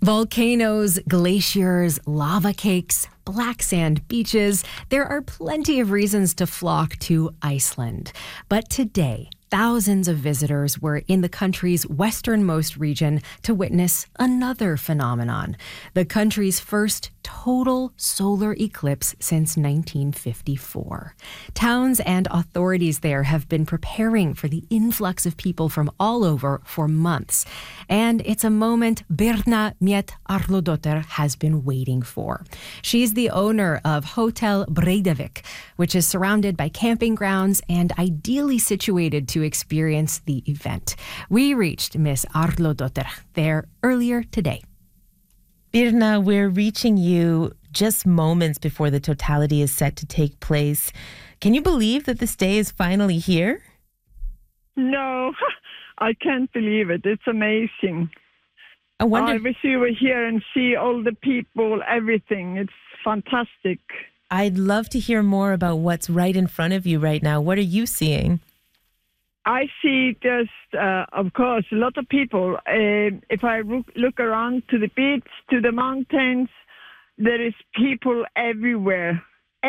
Volcanoes, glaciers, lava cakes, black sand beaches. There are plenty of reasons to flock to Iceland. But today, thousands of visitors were in the country's westernmost region to witness another phenomenon, the country's first total solar eclipse since 1954. Towns and authorities there have been preparing for the influx of people from all over for months. And it's a moment Birna Mjet Arlodottir has been waiting for. She's the owner of Hotel Breidavik, which is surrounded by camping grounds and ideally situated to experience the event. We reached Miss Arlodottir there earlier today. Birna, we're reaching you just moments before the totality is set to take place. Can you believe that this day is finally here? No, I can't believe it. It's amazing. I wonder. I wish you were here and see all the people, everything. It's fantastic. I'd love to hear more about what's right in front of you right now. What are you seeing? I see just, of course, a lot of people. If I look around to the beach, to the mountains, there is people everywhere.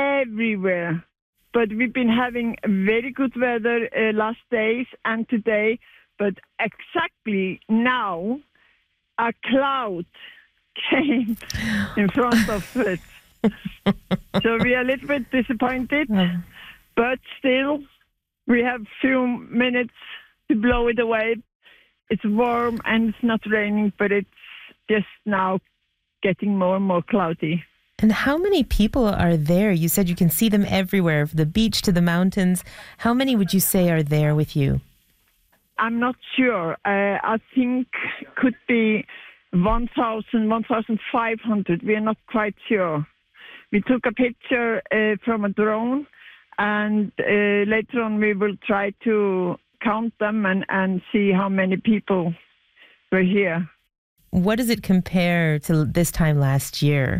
But we've been having very good weather last days and today. But exactly now, a cloud came in front of it. So we are a little bit disappointed, but still, we have few minutes to blow it away. It's warm and it's not raining, but it's just now getting more and more cloudy. And how many people are there? You said you can see them everywhere, from the beach to the mountains. How many would you say are there with you? I'm not sure. I think could be 1,000, 1,500. We are not quite sure. We took a picture from a drone, and later on we will try to count them and see how many people were here. What does it compare to this time last year?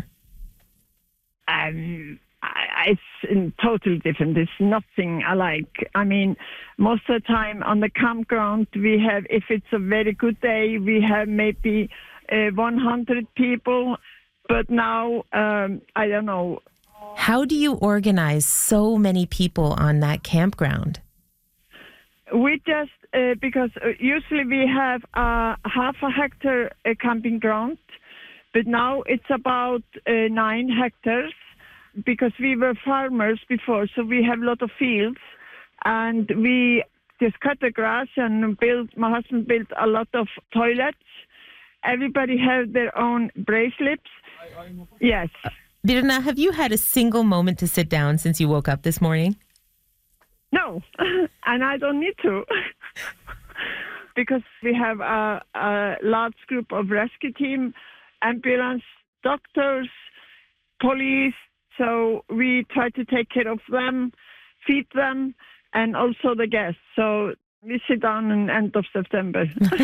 It's totally different. It's nothing alike. I mean, most of the time on the campground, we have, if it's a very good day, we have maybe 100 people. But now, I don't know. How do you organize so many people on that campground? We just, because usually we have half a hectare camping ground, but now it's about 9 hectares because we were farmers before, so we have a lot of fields, and we just cut the grass and my husband built a lot of toilets. Everybody has their own bracelets. Yes. Birna, have you had a single moment to sit down since you woke up this morning? No, and I don't need to. Because we have a large group of rescue team, ambulance, doctors, police. So we try to take care of them, feed them, and also the guests. So we sit down in end of September.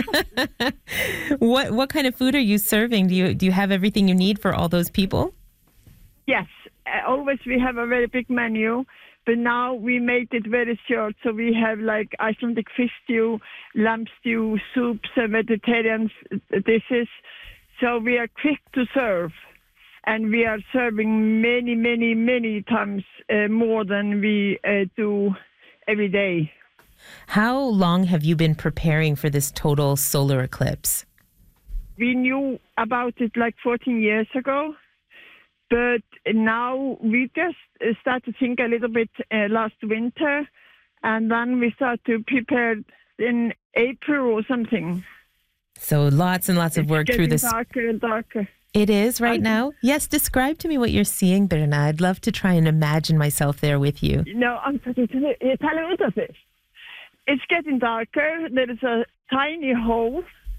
What kind of food are you serving? Do you have everything you need for all those people? Yes, always we have a very big menu, but now we made it very short. So we have like Icelandic fish stew, lamb stew, soups, vegetarian dishes. So we are quick to serve, and we are serving many times more than we do every day. How long have you been preparing for this total solar eclipse? We knew about it like 14 years ago. But now we just start to think a little bit last winter, and then we start to prepare in April or something. So lots and lots of work through this. It's getting darker and darker. It is right now? Yes, describe to me what you're seeing, Birna. I'd love to try and imagine myself there with you. No, I'm talking to you. It's getting darker. There is a tiny hole.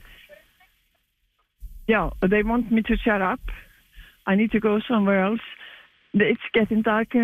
Yeah, they want me to shut up. I need to go somewhere else. It's getting darker